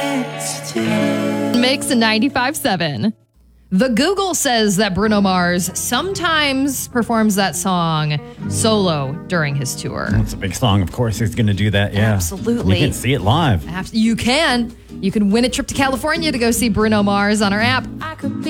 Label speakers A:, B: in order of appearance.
A: Mix 95.7. The Google says that Bruno Mars sometimes performs that song solo during his tour.
B: It's a big song, of course. He's going to do that, yeah.
A: Absolutely.
B: You can see it live.
A: You can. You can win a trip to California to go see Bruno Mars on our app.